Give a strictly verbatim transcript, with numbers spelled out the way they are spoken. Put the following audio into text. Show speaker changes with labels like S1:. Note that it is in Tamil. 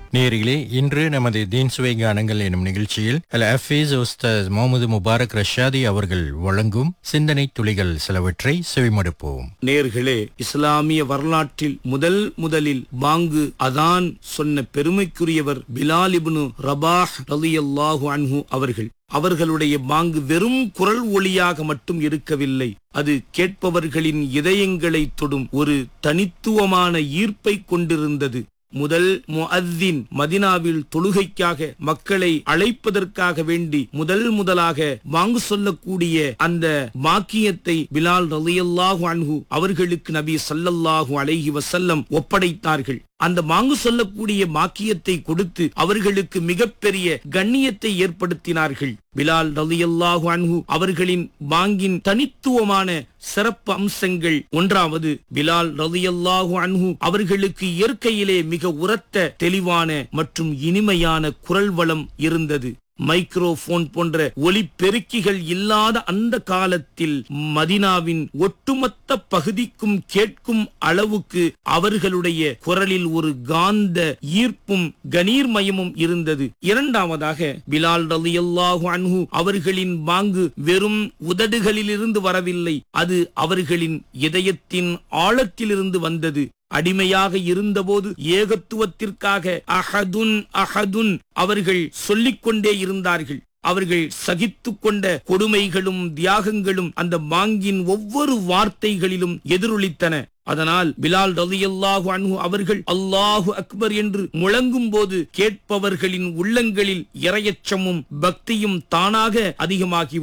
S1: நேயர்களே, இன்று நமது தீன் சுவை கானங்கள் எனும் நிகழ்ச்சியில் அல் ஹஃபீஸ் உஸ்தாஸ் முகமது முபாரக் ரஷாதி அவர்கள் வழங்கும் சிந்தனை துளிகள் சிலவற்றை செவிமடுப்போம்.
S2: நேயர்களே, இஸ்லாமிய வரலாற்றில் முதல் முதலில் பாங்கு அதான் சொன்ன பெருமைக்குரியவர் பிலால் இப்னு ரபாஹ் ரலியல்லாஹு அன்ஹு அவர்கள். அவர்களுடைய பாங்கு வெறும் குரல் ஒலியாக மட்டும் இருக்கவில்லை, அது கேட்பவர்களின் இதயங்களை தொடும் ஒரு தனித்துவமான ஈர்ப்பை கொண்டிருந்தது. முதல் முஅத்தின் மதினாவில் தொழுகைக்காக மக்களை அழைப்பதற்காக வேண்டி முதல் முதலாக பாங்கு சொல்லக்கூடிய அந்த பாக்கியத்தை பிலால் ரலியல்லாஹு அன்ஹு அவர்களுக்கு நபி ஸல்லல்லாஹு அலைஹி வஸல்லம் ஒப்படைத்தார்கள். அந்த பாங்கு சொல்லக்கூடிய பாக்கியத்தை கொடுத்து அவர்களுக்கு மிகப்பெரிய கண்ணியத்தை ஏற்படுத்தினார்கள். பிலால் ரலியல்லாஹு அன்ஹு அவர்களின் பாங்கின் தனித்துவமான சிறப்பு அம்சங்கள்: ஒன்றாவது, பிலால் ரலியல்லாஹு அன்ஹு அவர்களுக்கு இயற்கையிலே மிக உரத்த, தெளிவான மற்றும் இனிமையான குரல் வளம் இருந்தது. மைக்ரோபோன் போன்ற ஒலி பெருக்கிகள் இல்லாத அந்த காலத்தில் மதினாவின் ஒட்டுமொத்த பகுதிக்கும் கேட்கும் அளவுக்கு அவர்களுடைய குரலில் ஒரு காந்த ஈர்ப்பும் கணீர்மயமும் இருந்தது. இரண்டாவதாக, பிலால் ரலியல்லாஹு அன்ஹு அவர்களின் பாங்கு வெறும் உதடுகளிலிருந்து வரவில்லை, அது அவர்களின் இதயத்தின் ஆழத்திலிருந்து வந்தது. அடிமையாக இருந்தபோது ஏகத்துவத்திற்காக அஹதுன் அஹதுன் அவர்கள் சொல்லிக் கொண்டே இருந்தார்கள். அவர்கள் சகித்து கொண்ட கொடுமைகளும் தியாகங்களும் அந்த பாங்கின் ஒவ்வொரு வார்த்தைகளிலும் எதிரொலித்தன. அதனால் பிலால் ரலியல்லாஹு அன்ஹு அவர்கள் அல்லாஹு அக்பர் என்று முழங்கும் போது கேட்பவர்களின் உள்ளங்களில் இரையச்சமும் பக்தியும் தானாக அதிகமாகி